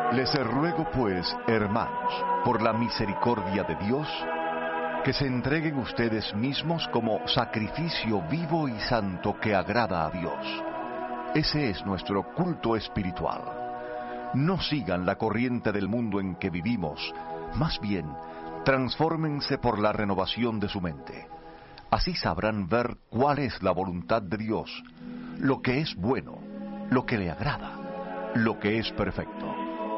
Les ruego pues, hermanos, por la misericordia de Dios, que se entreguen ustedes mismos como sacrificio vivo y santo que agrada a Dios. Ese es nuestro culto espiritual. No sigan la corriente del mundo en que vivimos, más bien, transfórmense por la renovación de su mente. Así sabrán ver cuál es la voluntad de Dios, lo que es bueno, lo que le agrada, lo que es perfecto.